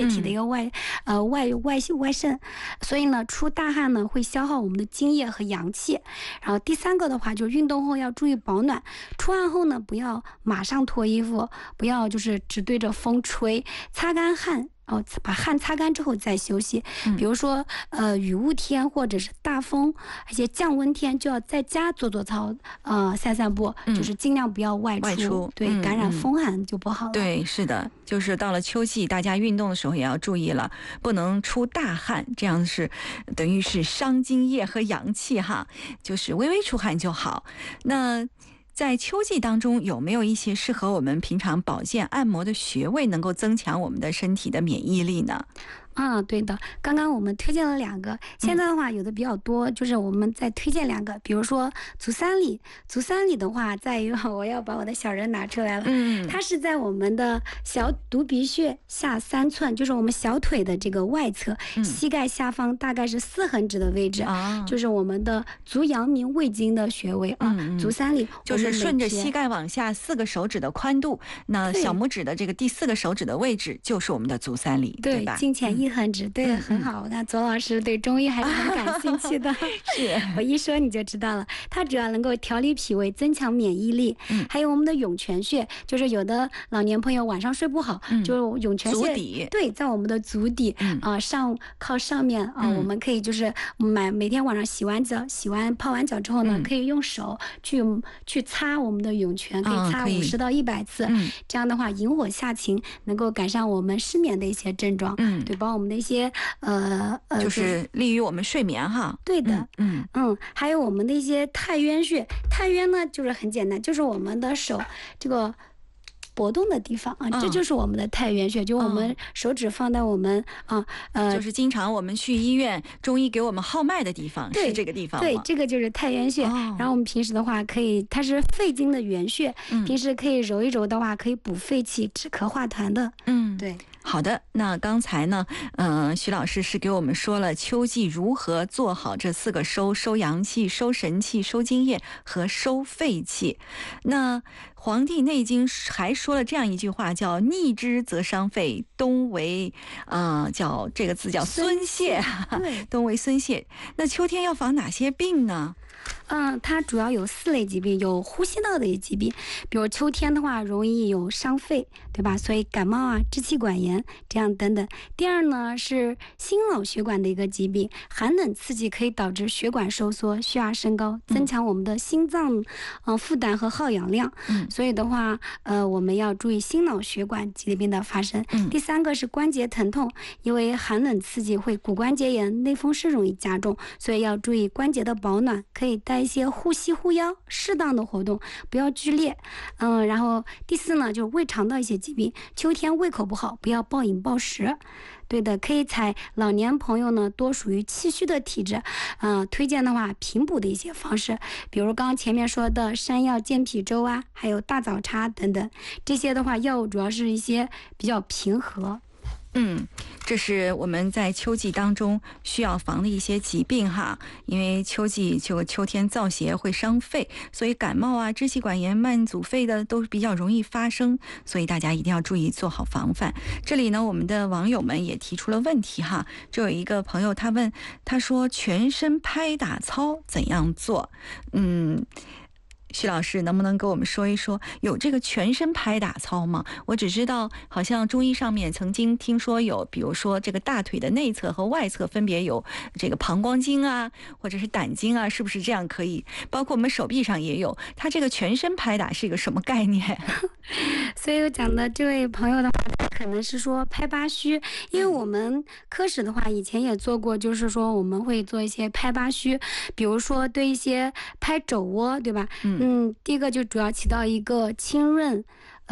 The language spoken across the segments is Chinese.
体的一个外渗，所以呢出大汗呢会消耗我们的津液和阳气。然后第三个的话就是运动后要注意保暖，出汗后呢不要马上脱衣服，不要就是只对着风吹，擦干汗。把汗擦干之后再休息，比如说雨雾天或者是大风，而且降温天就要在家做操，散散步，就是尽量不要外出，对，感染风寒就不好了。 对，是的，就是到了秋季，大家运动的时候也要注意了，不能出大汗，这样是等于是伤津液和阳气哈，就是微微出汗就好。那在秋季当中，有没有一些适合我们平常保健按摩的穴位，能够增强我们的身体的免疫力呢？ 对的，刚刚我们推荐了2个，现在的话有的比较多，就是我们再推荐2个，比如说足三里。足三里的话在于我要把我的小人拿出来了，它是在我们的小犊鼻穴下3寸，就是我们小腿的这个外侧，膝盖下方大概是4横指的位置，就是我们的足阳明胃经的穴位足三里就是顺着膝盖往下4个手指的宽度，那小拇指的这个第4个手指的位置就是我们的足三里，对吧？ 经前1横指，对，很好。那左老师对中医还是很感兴趣的， 是我一说你就知道了。它主要能够调理脾胃，增强免疫力。还有我们的涌泉穴，就是有的老年朋友晚上睡不好，就是涌泉穴， 足底， 对，在我们的足底靠上面我们可以就是每天晚上洗完澡、泡完脚之后呢，可以用手去擦我们的涌泉，可以擦50到100次，这样的话引火下情，能够改善我们失眠的一些症状。对，把我们的一些就是利于我们睡眠哈。 对的，还有我们的一些太渊穴。太渊呢，就是很简单，就是我们的手这个搏动的地方这就是我们的太渊穴，就我们手指放在我们就是经常我们去医院中医给我们号脉的地方，是这个地方吗？ 对，这个就是太渊穴。然后我们平时的话可以，它是肺经的原穴，平时可以揉一揉的话，可以补肺气、止咳化痰的。对。 好的，那刚才呢，徐老师是给我们说了秋季如何做好这4个收阳气、收神气、收津液和收肺气。那《黄帝内经》还说了这样一句话，叫逆之则伤肺，冬为叫这个字叫孙泄，冬为孙泄。那秋天要防哪些病呢？ 它主要有4类疾病，有呼吸道的一些疾病，比如秋天的话容易有伤肺，对吧？所以感冒支气管炎这样等等。第二呢是心脑血管的一个疾病，寒冷刺激可以导致血管收缩、血压升高，增强我们的心脏负担和耗氧量。所以的话我们要注意心脑血管疾病的发生。第3个是关节疼痛，因为寒冷刺激会骨关节炎、类风湿容易加重，所以要注意关节的保暖，可以带一些护膝护腰，适当的活动，不要剧烈。然后第4呢就是胃肠道一些疾病，秋天胃口不好，不要暴饮暴食。对的，可以采老年朋友呢多属于气虚的体质，推荐的话平补的一些方式，比如刚刚前面说的山药健脾粥还有大枣茶等等，这些的话药物主要是一些比较平和。 这是我们在秋季当中需要防的一些疾病哈，因为秋天燥邪会伤肺，所以感冒支气管炎、慢阻肺的都比较容易发生，所以大家一定要注意做好防范。这里呢，我们的网友们也提出了问题哈，这有一个朋友他说全身拍打操怎样做？徐老师能不能跟我们说一说有这个全身拍打操吗？我只知道好像中医上面曾经听说有，比如说这个大腿的内侧和外侧分别有这个膀胱经或者是胆经是不是这样可以？包括我们手臂上也有，它这个全身拍打是一个什么概念？ 所以我讲的这位朋友的话，他可能是说拍八虚，因为我们科室的话以前也做过，就是说我们会做一些拍八虚，比如说对一些拍肘窝，对吧？第一个就主要起到一个清润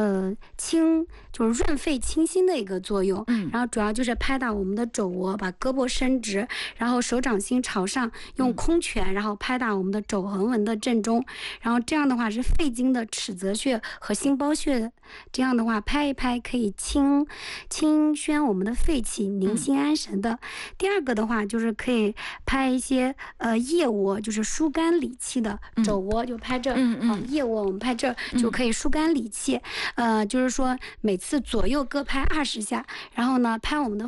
就是润肺清心的一个作用。然后主要就是拍打我们的肘窝，把胳膊伸直，然后手掌心朝上，用空拳然后拍打我们的肘横纹的正中，然后这样的话是肺经的尺泽穴和心包穴，这样的话拍一拍可以清宣我们的肺气，宁心安神的。第二个的话就是可以拍一些腋窝，就是疏肝理气的，肘窝就拍这腋窝我们拍这就可以疏肝理气。就是说每次左右各拍20下，然后呢拍我们的